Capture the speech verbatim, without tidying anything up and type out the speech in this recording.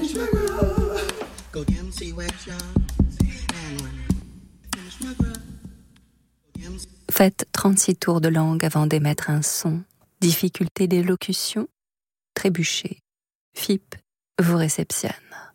Faites trente-six tours de langue avant d'émettre un son. Difficulté d'élocution, trébuchez. F I P vous réceptionne.